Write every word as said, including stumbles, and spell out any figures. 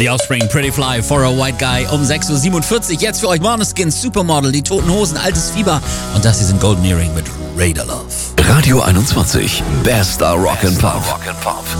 The Offspring, Pretty Fly, For a White Guy um sechs Uhr siebenundvierzig. Jetzt für euch Måneskin, Supermodel, die Toten Hosen, Altes Fieber und das hier sind Golden Earring mit Radar Love. Radio einundzwanzig, bester Rock and Pop.